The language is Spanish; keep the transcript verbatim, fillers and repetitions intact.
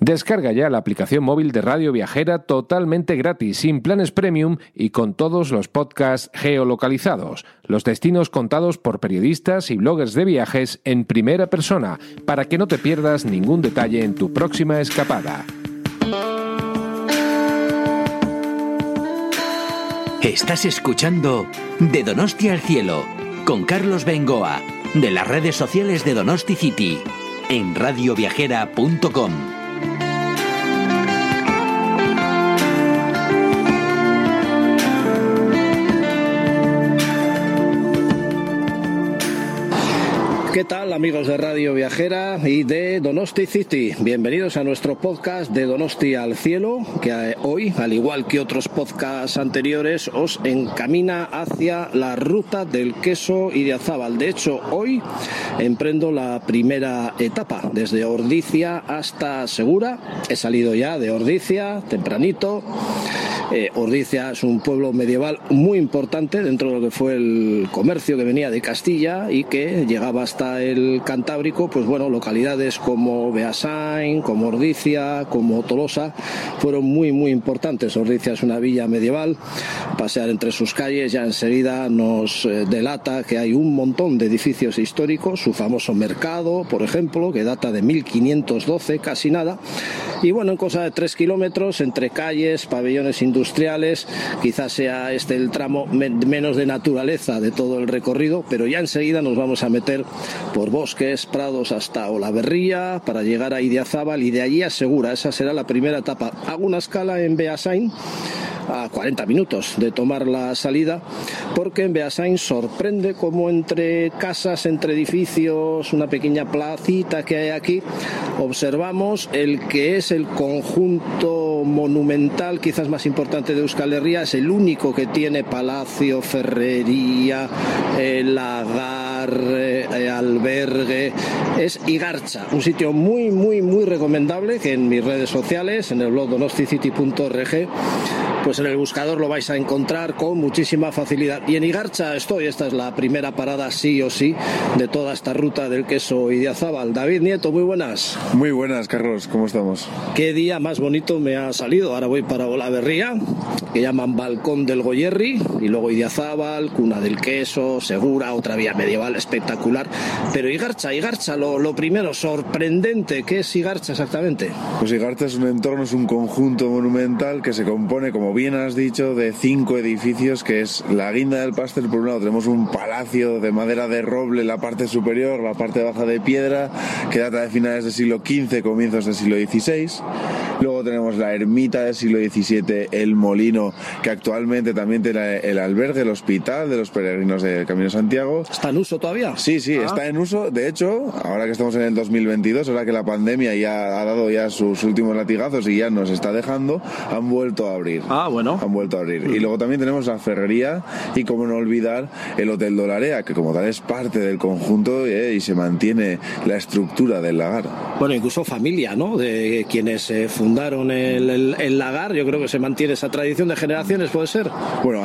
Descarga ya la aplicación móvil de Radio Viajera totalmente gratis, sin planes premium y con todos los podcasts geolocalizados, los destinos contados por periodistas y bloggers de viajes en primera persona, para que no te pierdas ningún detalle en tu próxima escapada. Estás escuchando De Donosti al Cielo, con Carlos Bengoa, de las redes sociales de Donosti City, en radio viajera punto com. ¿Qué tal, amigos de Radio Viajera y de Donosti City? Bienvenidos a nuestro podcast de Donosti al Cielo, que hoy, al igual que otros podcasts anteriores, os encamina hacia la ruta del queso Idiazábal. De hecho, hoy emprendo la primera etapa, desde Ordizia hasta Segura. He salido ya de Ordizia, tempranito. Eh, Ordizia es un pueblo medieval muy importante dentro de lo que fue el comercio que venía de Castilla y que llegaba hasta el Cantábrico. Pues bueno, localidades como Beasain, como Ordizia, como Tolosa fueron muy muy importantes. Ordizia es una villa medieval. Pasear entre sus calles ya enseguida nos eh, delata que hay un montón de edificios históricos, su famoso mercado, por ejemplo, que data de mil quinientos doce, casi nada. Y bueno, en cosa de tres kilómetros entre calles, pabellones industriales, quizás sea este el tramo me- menos de naturaleza de todo el recorrido, pero ya enseguida nos vamos a meter por bosques, prados hasta Olaverría para llegar a Idiazábal y de allí a Segura. Esa será la primera etapa. Hago una escala en Beasain a cuarenta minutos de tomar la salida, porque en Beasain sorprende como entre casas, entre edificios, una pequeña placita que hay aquí, observamos el que es el conjunto monumental quizás más importante de Euskal Herria. Es el único que tiene palacio, ferrería, eh, lagar, eh, albergue. Es Igartza, un sitio muy muy muy recomendable, que en mis redes sociales, en el blog donosticity punto org, pues en el buscador lo vais a encontrar con muchísima facilidad. Y en Igartza estoy, esta es la primera parada sí o sí de toda esta ruta del queso Idiazábal. David Nieto, muy buenas. Muy buenas, Carlos, ¿cómo estamos? Qué día más bonito me ha salido. Ahora voy para Olaverría, que llaman Balcón del Goyerri, y luego Idiazábal, cuna del queso, Segura, otra vía medieval espectacular. Pero Igartza, Igartza, lo, lo primero, sorprendente, ¿qué es Igartza exactamente? Pues Igartza es un entorno, es un conjunto monumental que se compone, como bien has dicho, de cinco edificios, que es la guinda del pastel. Por un lado tenemos un palacio de madera de roble, la parte superior, la parte baja de piedra, que data de finales del siglo quince, comienzos del siglo dieciséis. Luego tenemos la ermita del siglo diecisiete, el molino, que actualmente también tiene el albergue, el hospital de los peregrinos del Camino de Santiago. ¿Está en uso todavía? Sí, sí, ah. está en uso. De hecho, ahora que estamos en el dos mil veintidós, ahora que la pandemia ya ha dado ya sus últimos latigazos y ya nos está dejando, han vuelto a abrir. Ah, bueno. Han vuelto a abrir. Y luego también tenemos la ferrería y, como no olvidar, el Hotel Dolarea, que como tal es parte del conjunto eh, y se mantiene la estructura del lagar. Bueno, incluso familia, ¿no? De quienes eh, fundaron el, el, el lagar. Yo creo que se mantiene esa tradición de generaciones, ¿puede ser? Bueno,